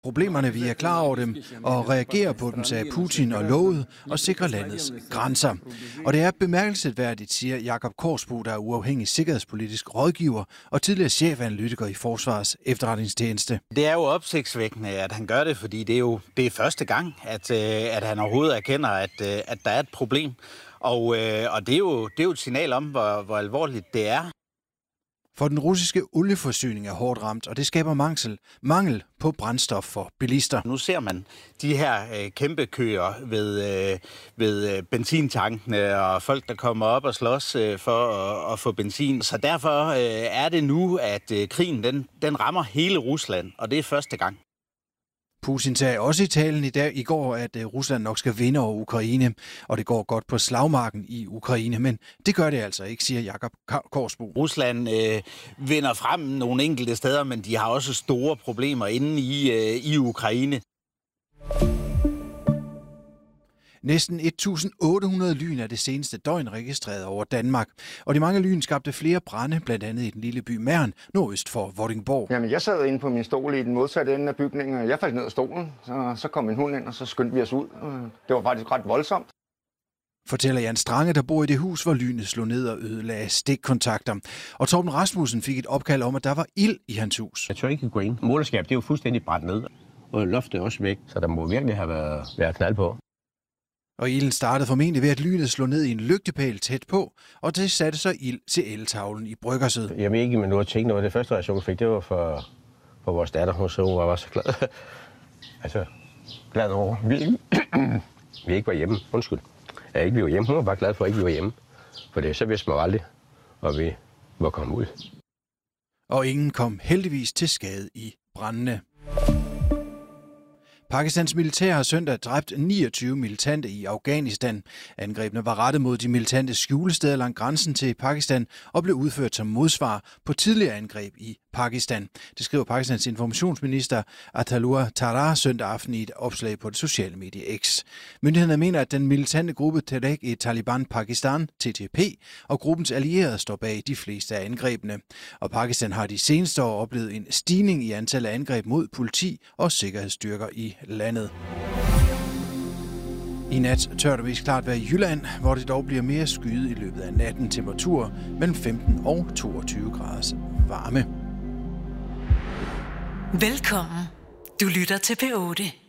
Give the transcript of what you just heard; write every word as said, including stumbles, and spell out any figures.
Problemerne, vi er klar over dem og reagerer på dem, sagde Putin og lovede at sikre landets grænser. Og det er bemærkelsesværdigt, siger Jakob Korsbo, der er uafhængig sikkerhedspolitisk rådgiver og tidligere chefanalytiker i Forsvarets efterretningstjeneste. Det er jo opsigtsvækkende, at han gør det, fordi det er jo det er første gang, at, at han overhovedet erkender, at, at der er et problem. Og, og det, er jo, det er jo et signal om, hvor, hvor alvorligt det er. For den russiske olieforsyning er hårdt ramt, og det skaber mangel, mangel på brændstof for bilister. Nu ser man de her øh, kæmpe køer ved, øh, ved øh, benzintankene og folk, der kommer op og slås øh, for at, at få benzin. Så derfor øh, er det nu, at øh, krigen den, den rammer hele Rusland, og det er første gang. Putin sagde også i talen i dag i går, at Rusland nok skal vinde over Ukraine, og det går godt på slagmarken i Ukraine, men det gør det altså ikke, siger Jakob Korsbo. Rusland øh, vinder frem nogle enkelte steder, men de har også store problemer inde i, øh, i Ukraine. Næsten et tusind otte hundrede lyn er det seneste døgn registreret over Danmark. Og de mange lyn skabte flere brande, blandt andet i den lille by Mern, nordøst for Vordingborg. Jamen, jeg sad inde på min stol i den modsatte ende af bygningen, og jeg faldt ned af stolen. Så, så kom min hund ind, og så skyndte vi os ud. Det var faktisk ret voldsomt. Fortæller Jan Strange, der bor i det hus, hvor lynet slog ned og ødelagde stikkontakter. Og Torben Rasmussen fik et opkald om, at der var ild i hans hus. Jeg tror ikke, at gå ind. Målerskab, det er jo fuldstændig brændt ned. Og loftet er også væk, så der må virkelig have været, været knald på. Og ilden startede formentlig ved, at lynet slog ned i en lygtepæl tæt på, og det satte så ild til eltavlen i Bryggersød. Jeg ved ikke, men nu har tænkt noget. Det første reaktion, jeg fik, det var for, for vores datter. Hun så, hun var så glad. altså, glad over. Vi ikke, vi ikke var hjemme. Undskyld. Ja, ikke vi var hjemme. Hun var bare glad for, at ikke vi var hjemme. For det så vidste man aldrig, og vi var kommet ud. Og ingen kom heldigvis til skade i brændene. Pakistans militær har søndag dræbt niogtyve militante i Afghanistan. Angrebene var rettet mod de militante skjulesteder langs grænsen til Pakistan og blev udført som modsvar på tidligere angreb i Pakistan. Det skriver Pakistans informationsminister Atalur Tarar søndag aften i et opslag på det sociale medie X. Myndighederne mener, at den militante gruppe Tehrik-e-Taliban Pakistan, T T P, og gruppens allierede står bag de fleste af angrebene. Og Pakistan har de seneste år oplevet en stigning i antallet af angreb mod politi og sikkerhedsstyrker i landet. I nat tør det vist klart være i Jylland, hvor det dog bliver mere skyet i løbet af natten. Temperatur mellem femten og toogtyve graders varme. Velkommen. Du lytter til P otte.